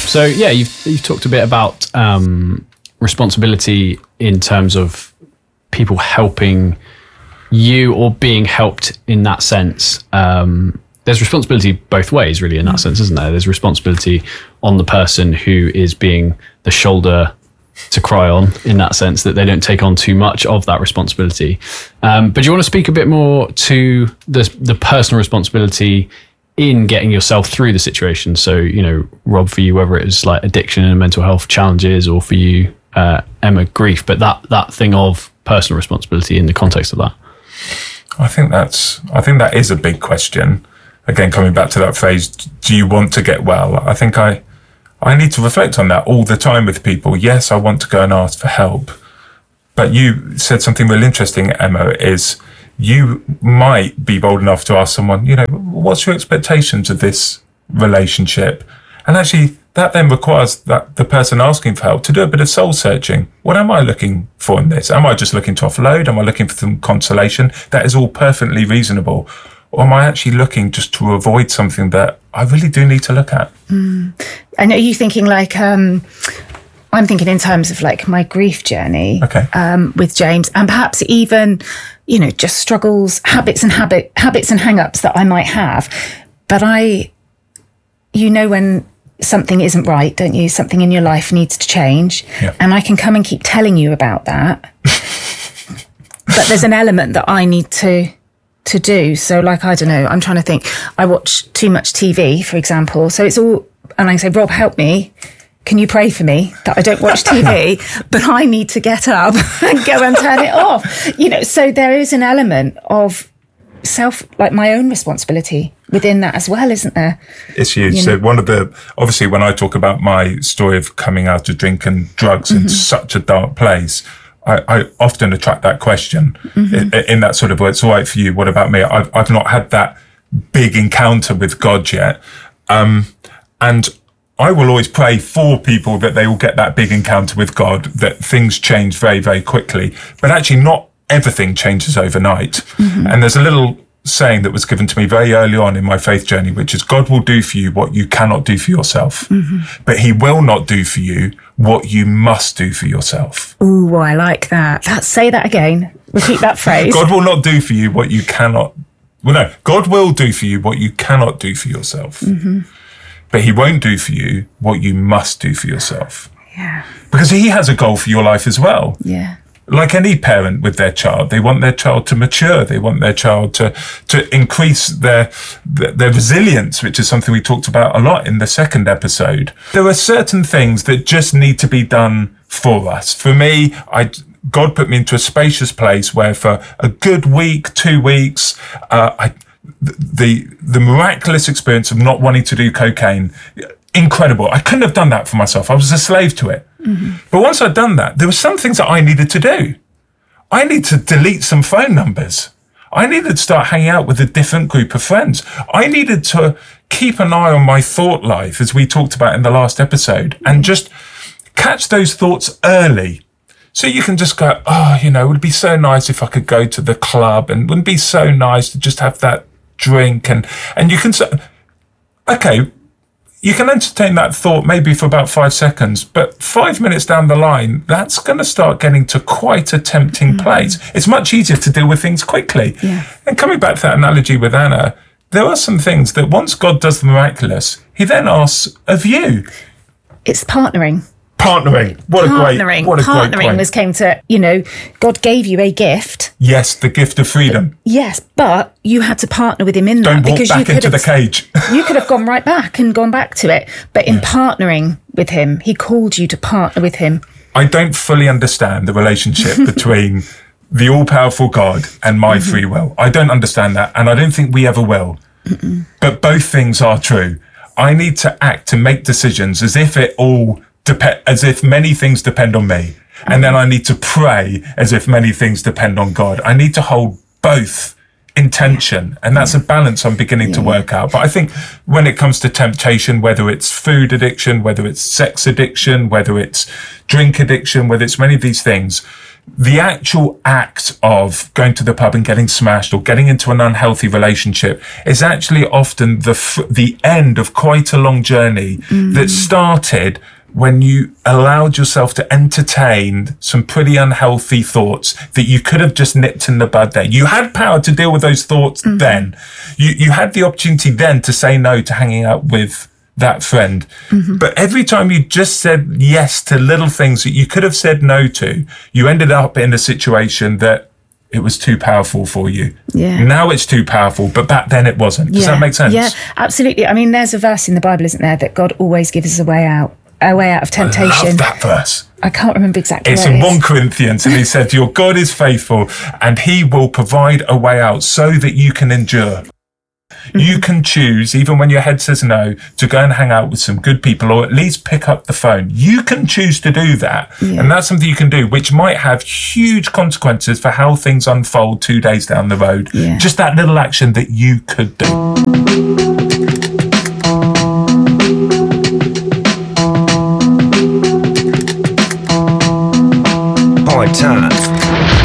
So yeah, you've talked a bit about responsibility in terms of people helping you or being helped in that sense. There's responsibility both ways, really, in that sense, isn't there? There's responsibility on the person who is being the shoulder to cry on, in that sense, that they don't take on too much of that responsibility. But do you want to speak a bit more to the personal responsibility in getting yourself through the situation? So, you know, Rob, for you, whether it was like addiction and mental health challenges, or for you, Emma, grief, but that thing of personal responsibility in the context of that. I think that is a big question. Again, coming back to that phrase, do you want to get well? I think I need to reflect on that all the time with people. Yes, I want to go and ask for help. But you said something really interesting, Emma, is you might be bold enough to ask someone, you know, what's your expectations of this relationship? And actually, that then requires that the person asking for help to do a bit of soul searching. What am I looking for in this? Am I just looking to offload? Am I looking for some consolation? That is all perfectly reasonable. Or am I actually looking just to avoid something that I really do need to look at? And are you thinking like, I'm thinking in terms of like my grief journey with James, and perhaps even, you know, just struggles, habits and hang-ups that I might have. But you know when something isn't right, don't you? Something in your life needs to change. Yeah. And I can come and keep telling you about that. But there's an element that I need to do. So like, I don't know, I'm trying to think. I watch too much TV, for example. So it's all, and I say, Rob, help me. Can you pray for me that I don't watch TV? But I need to get up and go and turn it off. You know, so there is an element of like my own responsibility within that as well, isn't there? It's huge. You know? So obviously when I talk about my story of coming out of drink and drugs in such a dark place, I often attract that question in that sort of, well, it's all right for you, what about me? I've not had that big encounter with God yet. And I will always pray for people that they will get that big encounter with God, that things change very, very quickly. But actually not everything changes overnight. And there's a little saying that was given to me very early on in my faith journey, which is God will do for you what you cannot do for yourself, but he will not do for you what you must do for yourself. Ooh, I like that. Say that again. Repeat that phrase. God will not do for you what you cannot. Well, no, God will do for you what you cannot do for yourself, but he won't do for you what you must do for yourself. Yeah. Because he has a goal for your life as well. Yeah. Like any parent with their child, they want their child to mature. They want their child to increase their resilience, which is something we talked about a lot in the second episode. There are certain things that just need to be done for us. For me, God put me into a spacious place where for a good week, 2 weeks, the miraculous experience of not wanting to do cocaine, incredible. I couldn't have done that for myself. I was a slave to it. But once I'd done that, there were some things that I needed to do. I needed to delete some phone numbers. I needed to start hanging out with a different group of friends. I needed to keep an eye on my thought life, as we talked about in the last episode, and just catch those thoughts early. So you can just go, oh, you know, it would be so nice if I could go to the club, and wouldn't it be so nice to just have that drink. And you can say, okay, you can entertain that thought maybe for about 5 seconds, but 5 minutes down the line, that's going to start getting to quite a tempting place. It's much easier to deal with things quickly. Yeah. And coming back to that analogy with Anna, there are some things that once God does the miraculous, he then asks of you. It's partnering. Partnering. What a great point. Partnering came to, you know, God gave you a gift. Yes, the gift of freedom. Yes, but you had to partner with him in that. Don't walk back into the cage. You could have gone right back and gone back to it. But in partnering with him, he called you to partner with him. I don't fully understand the relationship between the all-powerful God and my free will. I don't understand that, and I don't think we ever will. But both things are true. I need to act to make decisions as if as if many things depend on me. And then I need to pray as if many things depend on God. I need to hold both in tension. And that's a balance I'm beginning to work out. But I think when it comes to temptation, whether it's food addiction, whether it's sex addiction, whether it's drink addiction, whether it's many of these things, the actual act of going to the pub and getting smashed or getting into an unhealthy relationship is actually often the end of quite a long journey that started when you allowed yourself to entertain some pretty unhealthy thoughts that you could have just nipped in the bud there. You had power to deal with those thoughts then. You had the opportunity then to say no to hanging out with that friend. But every time you just said yes to little things that you could have said no to, you ended up in a situation that it was too powerful for you. Yeah. Now it's too powerful, but back then it wasn't. Does that make sense? Yeah, absolutely. I mean, there's a verse in the Bible, isn't there, that God always gives us a way out of temptation. I love that verse. I can't remember exactly It's where in it is. 1 Corinthians, and he said, your God is faithful and he will provide a way out so that you can endure. You can choose, even when your head says no, to go and hang out with some good people or at least pick up the phone. You can choose to do that. Yeah. And that's something you can do, which might have huge consequences for how things unfold 2 days down the road. Yeah. Just that little action that you could do. High time.